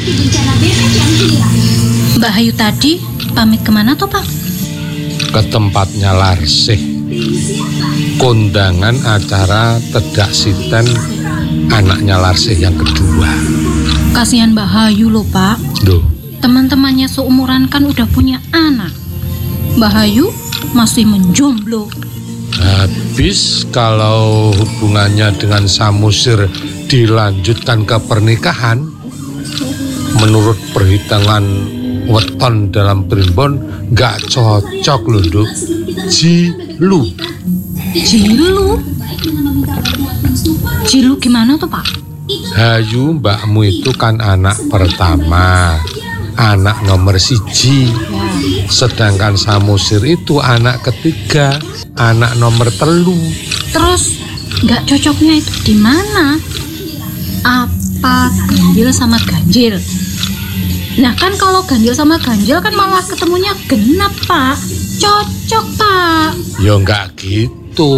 Mbak Hayu tadi pamit kemana toh Pak? Ke tempatnya Larsih. Kondangan acara tedak siten anaknya Larsih yang kedua. Kasihan Mbak Hayu loh Pak. Duh, Teman-temannya seumuran kan udah punya anak. Mbak Hayu masih menjomblo. habis kalau hubungannya dengan Samosir dilanjutkan ke pernikahan, menurut perhitungan weton dalam primbon gak cocok loh, Duk. Jilu. Jilu gimana tuh Pak? Hayu mbakmu itu kan anak pertama, anak nomor 1. Sedangkan Samosir itu anak ketiga, anak nomor 3. Terus nggak cocoknya itu di mana? Apa ganjil sama ganjil? Nah kan kalau ganjil sama ganjil kan malah ketemunya genap Pak. Cocok Pak. Ya nggak gitu.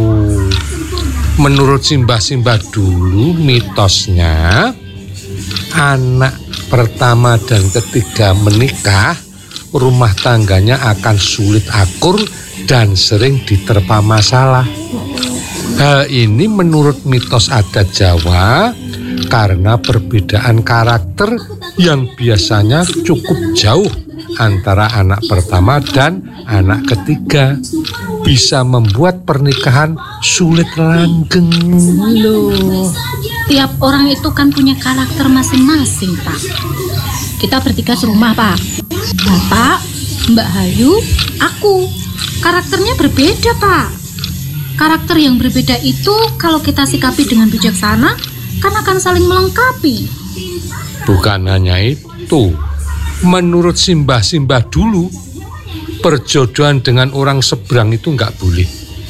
Menurut simbah-simbah dulu mitosnya, anak pertama dan ketiga menikah, rumah tangganya akan sulit akur dan sering diterpa masalah. Hal ini menurut mitos adat Jawa karena perbedaan karakter yang biasanya cukup jauh antara anak pertama dan anak ketiga, bisa membuat pernikahan sulit langgeng loh. Tiap orang itu kan punya karakter masing-masing Pak. Kita bertiga serumah Pak. Bapak, Mbak Hayu, aku. Karakternya berbeda Pak. Karakter yang berbeda itu kalau kita sikapi dengan bijaksana kan akan saling melengkapi. Bukan hanya itu, menurut simbah-simbah dulu, perjodohan dengan orang seberang itu nggak boleh.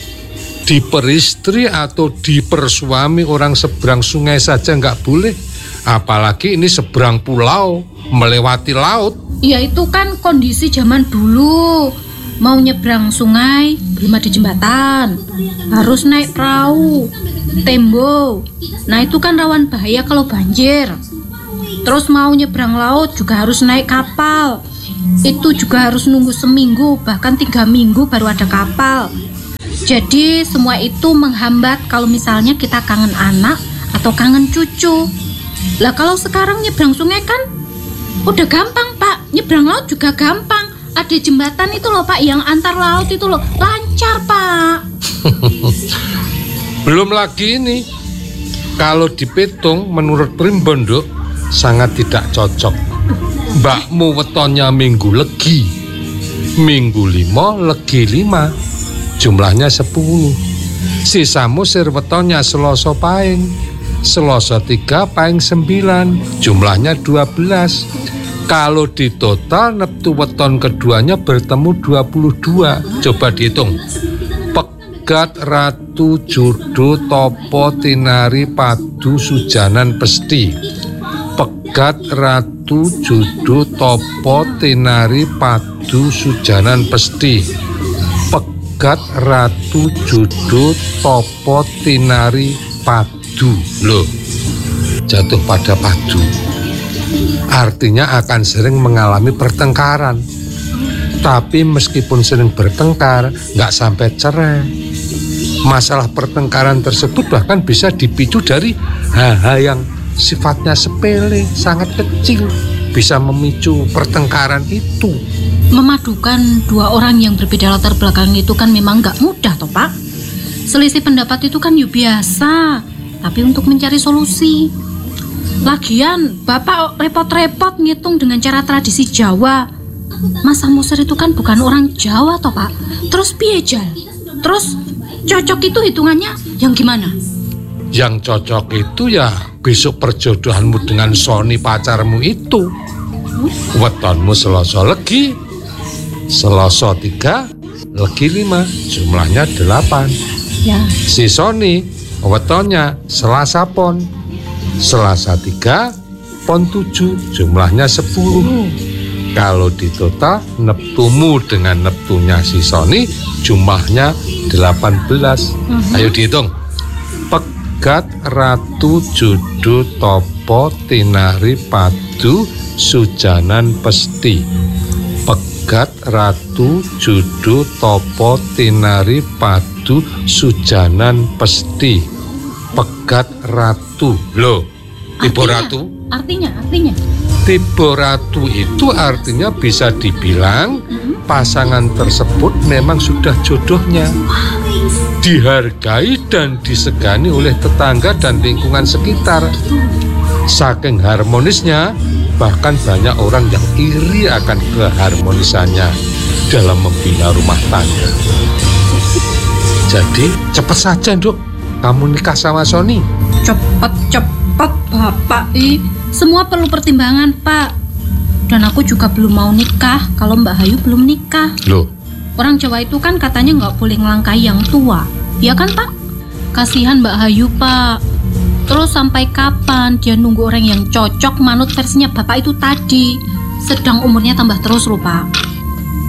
Diperistri atau dipersuami orang seberang sungai saja nggak boleh. Apalagi ini seberang pulau, melewati laut. Ya itu kan kondisi zaman dulu. Mau nyebrang sungai, belum ada jembatan. Harus naik perahu, tembo. Nah itu kan rawan bahaya kalau banjir. Terus mau nyebrang laut juga harus naik kapal. Itu juga harus nunggu seminggu, bahkan 3 minggu baru ada kapal. Jadi semua itu menghambat kalau misalnya kita kangen anak atau kangen cucu. Lah kalau sekarang nyebrang sungai kan udah gampang Pak. Nyebrang laut juga gampang. Ada jembatan itu loh Pak, yang antar laut itu loh, lancar Pak. Belum lagi ini, kalau dipitung menurut primbon, Duk, sangat tidak cocok. Mbakmu wetonnya minggu legi, minggu 5 legi 5, jumlahnya 10. Si Samosir wetonnya Selasa Pahing, Selasa 3 Pahing 9, jumlahnya 12. Kalau di total neptu weton keduanya bertemu 22. Coba dihitung. Pegat ratu judo topo tinari padu sujanan pesti. Pegat ratu judo topo tinari padu sujanan pesti. Pegat ratu judo topo tinari padu. Loh, jatuh pada padu. Artinya akan sering mengalami pertengkaran. Tapi meskipun sering bertengkar, nggak sampai cerai. Masalah pertengkaran tersebut bahkan bisa dipicu dari hal-hal yang sifatnya sepele, sangat kecil, bisa memicu pertengkaran itu. Memadukan 2 orang yang berbeda latar belakang itu kan memang nggak mudah toh Pak. Selisih pendapat itu kan ya biasa, tapi untuk mencari solusi. Lagian Bapak repot-repot ngitung dengan cara tradisi Jawa. Mas Samosir itu kan bukan orang Jawa toh Pak. Terus piye Jal? Terus cocok itu hitungannya yang gimana? Yang cocok itu ya besok perjodohanmu dengan Sony pacarmu itu. Wetonmu Selasa legi, Selasa 3 legi 5, jumlahnya 8. Ya. Si Sony wetonnya Selasa Pon, Selasa 3 Pon 7, jumlahnya 10. Kalau di total neptumu dengan neptunya si Sony jumlahnya 18. Ayo dihitung. Pegat ratu judo topo topo tinari padu sujanan pesti. Pegat ratu judo topo tinari padu sujanan pesti. Pegat ratu. Loh, tiba ratu? Artinya? Tiba ratu itu artinya bisa dibilang pasangan tersebut memang sudah jodohnya. Dihargai dan disegani oleh tetangga dan lingkungan sekitar. Saking harmonisnya, bahkan banyak orang yang iri akan keharmonisannya dalam membina rumah tangga. Jadi cepat saja, Nduk, kamu nikah sama Sony. Cepet Bapak. Semua perlu pertimbangan, Pak. Dan aku juga belum mau nikah kalau Mbak Hayu belum nikah. Loh, Orang Jawa itu kan katanya nggak boleh ngelangkai yang tua. Ya kan, Pak? Kasihan Mbak Hayu, Pak. Terus sampai kapan dia nunggu orang yang cocok manut versinya Bapak itu tadi? Sedang umurnya tambah terus loh, Pak.